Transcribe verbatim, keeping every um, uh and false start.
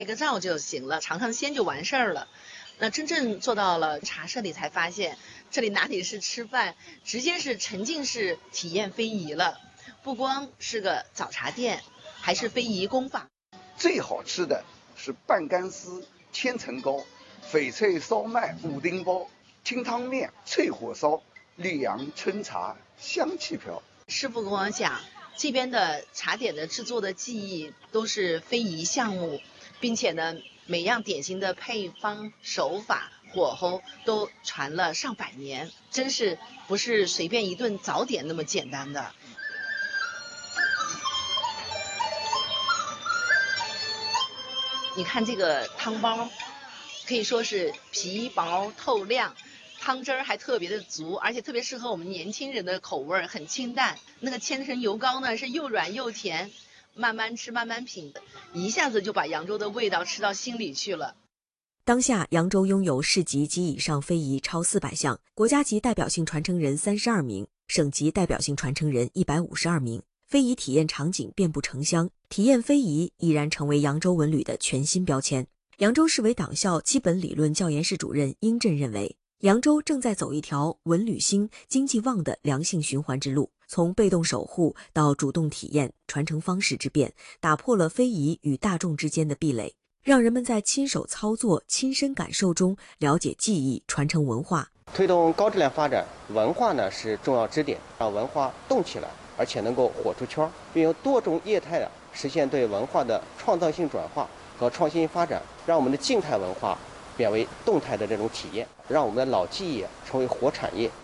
拍个照就行了，尝尝鲜就完事儿了。那真正做到了茶社里，才发现这里哪里是吃饭，直接是沉浸式体验非遗了。不光是个早茶店，还是非遗工坊。 最好吃的是半干丝、千层糕、翡翠烧麦、五丁包、清汤面、脆火烧、溧阳春茶，香气飘。 师傅跟我讲，这边的茶点的制作的技艺都是非遗项目，并且呢，每样点心的配方、手法、火候都传了上百年，真是不是随便一顿早点那么简单的。你看这个汤包，可以说是皮薄透亮。汤汁儿还特别的足，而且特别适合我们年轻人的口味，很清淡。那个千层油糕呢，是又软又甜，慢慢吃慢慢品，一下子就把扬州的味道吃到心里去了。 当下，扬州拥有市级及以上非遗超四百项，国家级代表性传承人三十二名，省级代表性传承人一百五十二名，非遗体验场景遍布城乡，体验非遗已然成为扬州文旅的全新标签。扬州市委党校基本理论教研室主任殷震认为，扬州正在走一条文旅兴、经济旺的良性循环之路，从被动守护到主动体验，传承方式之变，打破了非遗与大众之间的壁垒，让人们在亲手操作、亲身感受中了解技艺，传承文化。 推动高质量发展，文化呢是重要支点，让文化动起来，而且能够火出圈，并由多种业态的实现对文化的创造性转化和创新发展，让我们的静态文化变为动态的这种体验，让我们的老技艺成为活产业，